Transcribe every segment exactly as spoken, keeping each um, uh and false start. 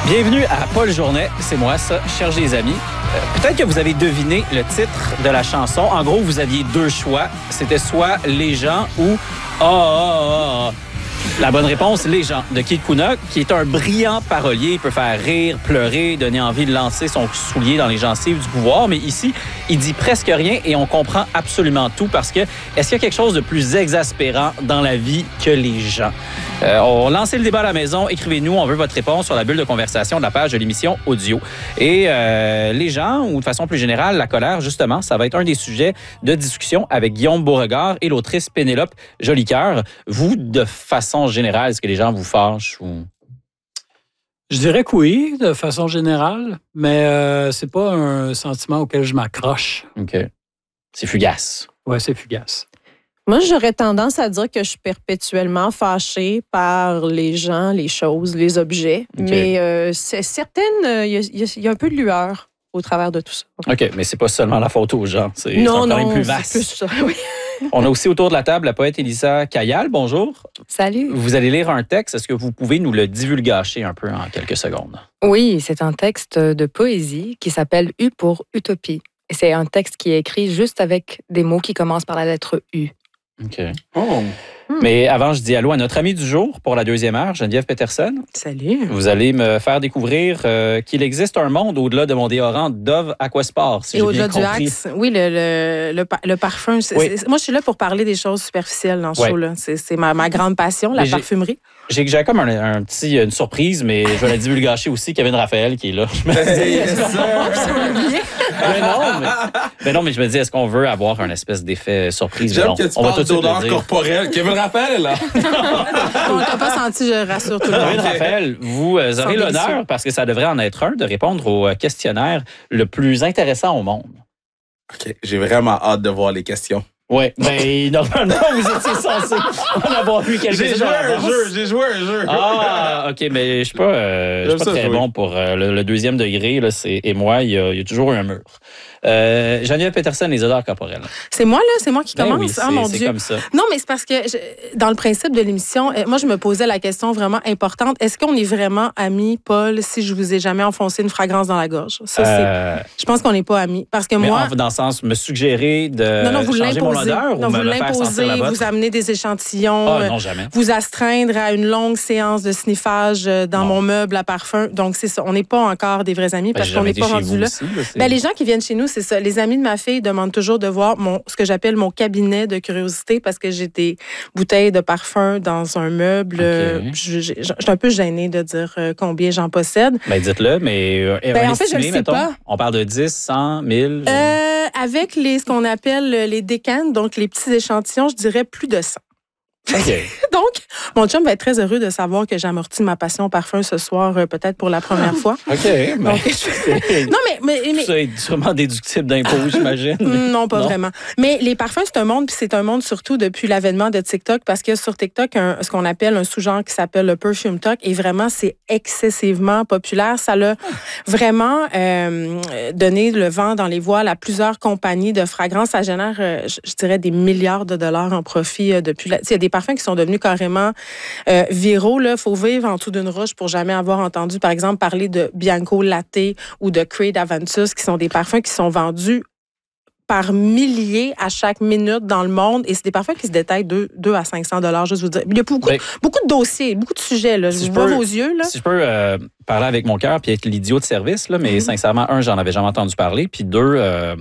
Bienvenue à Paul Journet, c'est moi ça, cherche des amis. Euh, peut-être que vous avez deviné le titre de la chanson. En gros, vous aviez deux choix. C'était soit Les gens ou Ah, ah, ah. La bonne réponse, Les gens, de Kid Kuna, qui est un brillant parolier. Il peut faire rire, pleurer, donner envie de lancer son soulier dans les gencives du pouvoir. Mais ici, il dit presque rien et on comprend absolument tout parce que est-ce qu'il y a quelque chose de plus exaspérant dans la vie que les gens? Euh, on lance le débat à la maison. Écrivez-nous, on veut votre réponse sur la bulle de conversation de la page de l'émission audio. Et euh, les gens, ou de façon plus générale, la colère, justement, ça va être un des sujets de discussion avec Guillaume Beauregard et l'autrice Pénélope Jolicoeur. Vous, de façon générale, est-ce que les gens vous fâchent ou... Je dirais que oui, de façon générale, mais euh, c'est pas un sentiment auquel je m'accroche. OK. C'est fugace. Oui, c'est fugace. Moi, j'aurais tendance à dire que je suis perpétuellement fâchée par les gens, les choses, les objets. Okay. Mais euh, c'est certaine, il euh, y, y, y a un peu de lueur au travers de tout ça. OK, mais c'est pas seulement la faute aux gens. C'est, non, c'est non, même plus vaste. C'est plus ça, oui. On a aussi autour de la table la poète Elisa Cayal. Bonjour. Salut. Vous allez lire un texte. Est-ce que vous pouvez nous le divulgacher un peu en quelques secondes? Oui, c'est un texte de poésie qui s'appelle U pour Utopie. Et c'est un texte qui est écrit juste avec des mots qui commencent par la lettre U. OK. Oh. Mais avant, je dis allô à notre amie du jour pour la deuxième heure, Geneviève Peterson. Salut. Vous allez me faire découvrir euh, qu'il existe un monde au-delà de mon déodorant Dove Aquasport, si Et j'ai au-delà bien compris. du Axe, oui, le, le, le, le parfum. C'est, oui. c'est, moi, je suis là pour parler des choses superficielles dans ce ouais. show-là. C'est, c'est ma, ma grande passion, la Mais parfumerie. J'ai, j'ai comme un, un petit, une surprise, mais je vais la divulgacher aussi. Kevin Raphaël qui est là. Je me dis, est-ce qu'on... mais non, mais, mais non, mais je me dis, est-ce qu'on veut avoir un espèce d'effet surprise? J'aime non, que tu on va parles tout d'odeur corporelle. Kevin Raphaël est là. On t'a pas senti, je rassure tout le monde. Kevin Raphaël, vous aurez Sans l'honneur, délicieux. parce que ça devrait en être un, de répondre au questionnaire le plus intéressant au monde. OK, j'ai vraiment hâte de voir les questions. Oui, mais normalement, vous étiez censé en avoir vu quelques-uns. J'ai joué à un jeu, j'ai joué à un jeu. Ah, OK, mais je suis pas, euh, je suis pas ça, très jouer. bon pour euh, le, le deuxième degré. Là, c'est, et moi, il y, a, il y a toujours un mur. Euh, Geneviève Peterson, les odeurs corporelles. C'est moi, là? C'est moi qui Ben commence? oui, ah, c'est, mon c'est Dieu. comme ça. Non, mais c'est parce que je, dans le principe de l'émission, moi, je me posais la question vraiment importante. Est-ce qu'on est vraiment amis, Paul, si je vous ai jamais enfoncé une fragrance dans la gorge? Ça, Euh, c'est, je pense qu'on n'est pas amis. Parce que mais moi... en- dans le sens, me suggérer de non, non, vous changer mon l'imposez. odeur Non, ou vous me, me faire sentir l'imposez, la vôtre? vous amenez des échantillons. Ah, euh, non, jamais. Vous astreindre à une longue séance de sniffage euh, dans Non. mon meuble à parfum. Donc, c'est ça. On n'est pas encore des vrais amis Ben, parce j'ai qu'on jamais n'est été pas chez rendu vous là. aussi, là, c'est- Ben, les gens qui viennent chez nous, c'est ça. Les amis de ma fille demandent toujours de voir mon, ce que j'appelle mon cabinet de curiosité parce que j'ai des bouteilles de parfum dans un meuble. Euh, Je, je- je suis un peu gênée de dire euh, combien j'en possède. Ben, dites-le, mais euh, Ben, un en fait, je estimé, le sais mettons. pas. On parle de dix, cent, mille. Euh, avec les, ce qu'on appelle les décanes, donc les petits échantillons, je dirais plus de cent. OK. Donc, mon chum va être très heureux de savoir que j'amortis ma passion au parfum ce soir, euh, peut-être pour la première fois. OK. Ben, Donc, c'est- non, mais... mais, mais ça est sûrement déductible d'impôts, j'imagine. non, pas Non. vraiment. Mais les parfums, c'est un monde, puis c'est un monde surtout depuis l'avènement de TikTok, parce que sur TikTok, un, ce qu'on appelle un sous-genre qui s'appelle le perfume talk, et vraiment, c'est excessivement populaire. Ça l'a vraiment euh, donné le vent dans les voiles à plusieurs compagnies de fragrances. Ça génère, euh, je, je dirais, des milliards de dollars en profit euh, depuis... La... Il y a des parfums qui sont devenus carrément euh, viraux. Il faut vivre en dessous d'une roche pour jamais avoir entendu, par exemple, parler de Bianco Latte ou de Creed Aventus, qui sont des parfums qui sont vendus par milliers à chaque minute dans le monde. Et c'est des parfums qui se détaillent de deux à cinq cents dollars, juste vous dire. Il y a beaucoup, Ben, beaucoup de dossiers, beaucoup de sujets. Là. si je je vois peux- vos yeux. Là. Si je peux euh, parler avec mon cœur puis être l'idiot de service, là, mais Mhm. sincèrement, un, j'en avais jamais entendu parler. Puis deux, euh,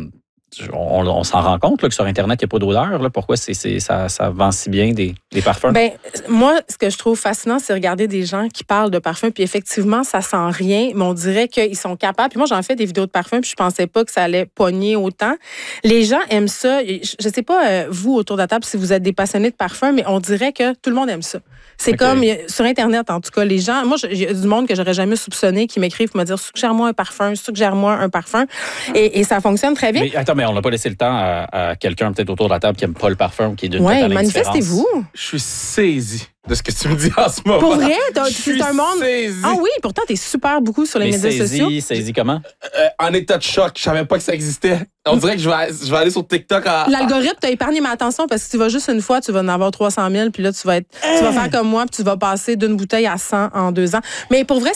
on, on s'en rend compte là, que sur Internet, il n'y a pas d'odeur. Là, pourquoi c'est, c'est, ça, ça vend si bien des, des parfums? Ben, moi, ce que je trouve fascinant, c'est regarder des gens qui parlent de parfums, puis effectivement, ça sent rien, mais on dirait qu'ils sont capables. Puis moi, j'en fais des vidéos de parfums, puis je pensais pas que ça allait pogner autant. Les gens aiment ça. Je je sais pas, euh, vous, autour de la table, si vous êtes des passionnés de parfums, mais on dirait que tout le monde aime ça. C'est Ok. comme, il y a- sur Internet, en tout cas, les gens... Moi, je- il y a du monde que j'aurais jamais soupçonné qui m'écrivent pour me dire « Suggère-moi un parfum, suggère-moi un parfum. » Et, et ça fonctionne très bien. Mais attends, mais on n'a pas laissé le temps à, à quelqu'un peut-être autour de la table qui n'aime pas le parfum ou qui est d'une Oui, totale indifférence. manifestez-vous. Je suis saisi de ce que tu me dis en ce moment. Pour vrai, t'as- Je suis c'est un monde... saisi. Ah oui, pourtant, t'es super beaucoup sur les Mais médias sociaux. saisi, saisi comment? Euh, en état de choc, je savais pas que ça existait. On dirait que je vais, je vais aller sur TikTok en... L'algorithme t'a épargné, mais attention, parce que tu vas juste une fois, tu vas en avoir trois cent mille, puis là, tu vas, être, tu vas faire comme moi, puis tu vas passer d'une bouteille à cent en deux ans. Mais pour vrai,